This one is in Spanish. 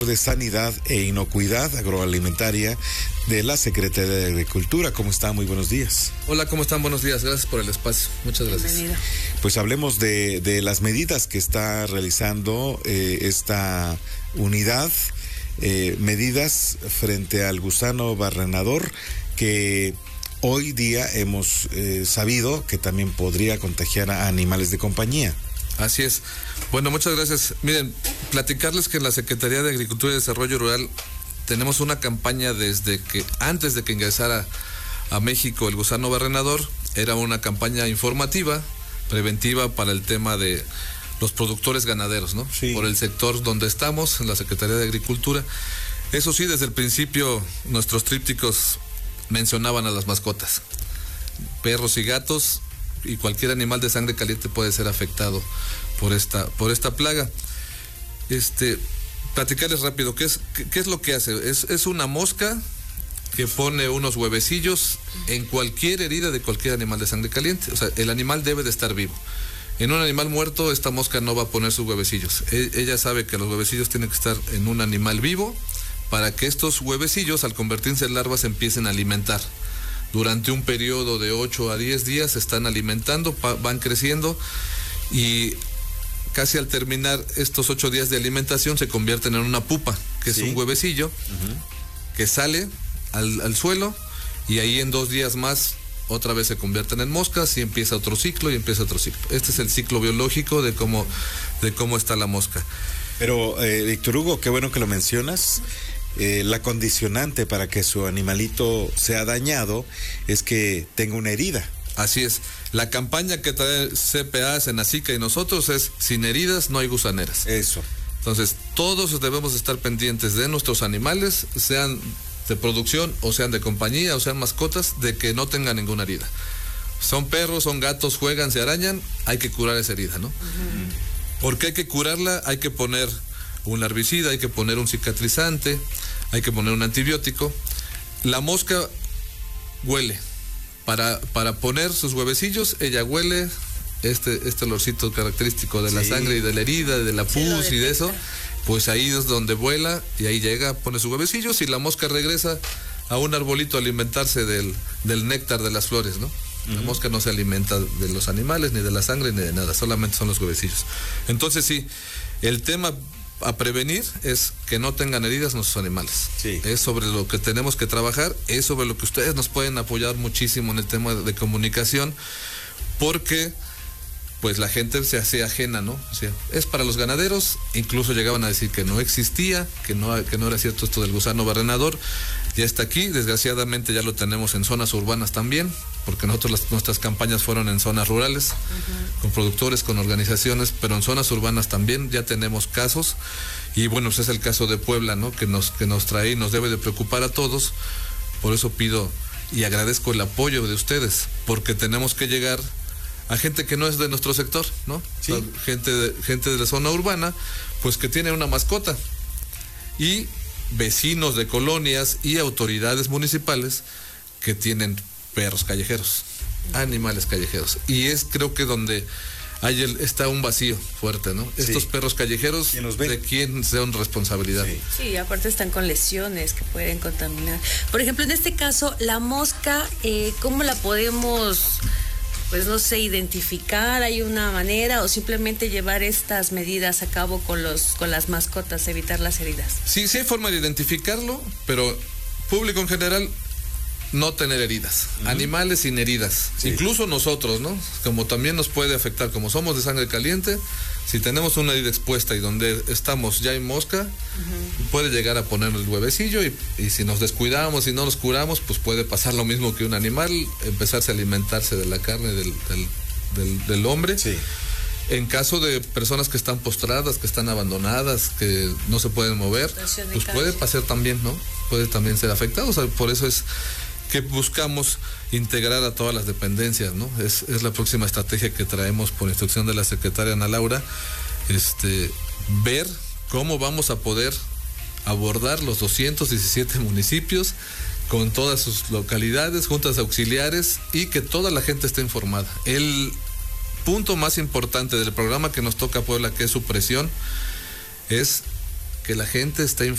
de Sanidad e Inocuidad Agroalimentaria de la Secretaría de Agricultura. ¿Cómo está? Muy buenos días. Hola, ¿cómo están? Buenos días. Gracias por el espacio. Muchas gracias. Bienvenido. Pues hablemos de las medidas que está realizando esta unidad, medidas frente al gusano barrenador que hoy día hemos sabido que también podría contagiar a animales de compañía. Así es. Bueno, muchas gracias. Miren, platicarles que en la Secretaría de Agricultura y Desarrollo Rural tenemos una campaña desde que antes de que ingresara a México el gusano barrenador. Era una campaña informativa, preventiva para el tema de los productores ganaderos, ¿no? Sí. Por el sector donde estamos, en la Secretaría de Agricultura. Eso sí, desde el principio nuestros trípticos mencionaban a las mascotas, perros y gatos, y cualquier animal de sangre caliente puede ser afectado por esta plaga. Platicarles rápido, ¿qué es lo que hace? Es una mosca que pone unos huevecillos en cualquier herida de cualquier animal de sangre caliente. O sea, el animal debe de estar vivo. En un animal muerto, esta mosca no va a poner sus huevecillos. Ella sabe que los huevecillos tienen que estar en un animal vivo para que estos huevecillos, al convertirse en larvas, empiecen a alimentar. Durante un periodo de 8 a 10 días se están alimentando, van creciendo y casi al terminar estos 8 días de alimentación se convierten en una pupa, que Sí. es un huevecillo que sale al suelo y ahí en 2 días más otra vez se convierten en moscas y empieza otro ciclo. Este es el ciclo biológico de cómo está la mosca. Pero, Víctor Hugo, qué bueno que lo mencionas. La condicionante para que su animalito sea dañado es que tenga una herida. Así es. La campaña que trae CPA, Senacica y nosotros es: sin heridas no hay gusaneras. Eso. Entonces, todos debemos estar pendientes de nuestros animales, sean de producción o sean de compañía o sean mascotas, de que no tengan ninguna herida. Son perros, son gatos, juegan, se arañan, hay que curar esa herida, ¿no? ¿Por qué hay que curarla? Hay que poner un herbicida, hay que poner un cicatrizante, hay que poner un antibiótico. La mosca huele. Para poner sus huevecillos, ella huele este olorcito característico de la sangre y de la herida, de la pus y de eso. Pues ahí es donde vuela y ahí llega, pone sus huevecillos y la mosca regresa a un arbolito a alimentarse del néctar de las flores, ¿no? La mosca no se alimenta de los animales, ni de la sangre, ni de nada, solamente son los huevecillos. Entonces sí, el tema a prevenir es que no tengan heridas nuestros animales. Sí. Es sobre lo que tenemos que trabajar, es sobre lo que ustedes nos pueden apoyar muchísimo en el tema de comunicación, porque pues la gente se hace ajena, ¿no? O sea, es para los ganaderos, incluso llegaban a decir que no existía, que no era cierto esto del gusano barrenador. Ya está aquí, desgraciadamente ya lo tenemos en zonas urbanas también, porque nuestras campañas fueron en zonas rurales, con productores, con organizaciones, pero en zonas urbanas también ya tenemos casos. Y bueno, pues es el caso de Puebla, ¿no? Que nos trae y nos debe de preocupar a todos. Por eso pido y agradezco el apoyo de ustedes, porque tenemos que llegar a gente que no es de nuestro sector, ¿no? Sí. O sea, gente de la zona urbana, pues que tiene una mascota. Y vecinos de colonias y autoridades municipales que tienen perros callejeros, animales callejeros. Y es, creo que donde está un vacío fuerte, ¿no? Sí. Estos perros callejeros, ¿Quién los ve? ¿de quién son responsabilidad? Sí. Sí, aparte están con lesiones que pueden contaminar. Por ejemplo, en este caso, la mosca, ¿cómo la podemos, pues no sé, identificar? ¿Hay una manera o simplemente llevar estas medidas a cabo con las mascotas, evitar las heridas? Sí hay forma de identificarlo, pero público en general, no tener heridas, animales sin heridas, Sí. incluso nosotros, ¿no? Como también nos puede afectar, como somos de sangre caliente, si tenemos una herida expuesta y donde estamos ya hay mosca, puede llegar a poner el huevecillo y si nos descuidamos y no nos curamos, pues puede pasar lo mismo que un animal, empezarse a alimentarse de la carne del hombre. Sí. En caso de personas que están postradas, que están abandonadas, que no se pueden mover, pues puede pasar también, ¿no? Puede también ser afectado. O sea, por eso es que buscamos integrar a todas las dependencias, ¿no? Es la próxima estrategia que traemos por instrucción de la secretaria Ana Laura, ver cómo vamos a poder abordar los 217 municipios con todas sus localidades, juntas auxiliares y que toda la gente esté informada. El punto más importante del programa que nos toca a Puebla, que es supresión, es que la gente esté informada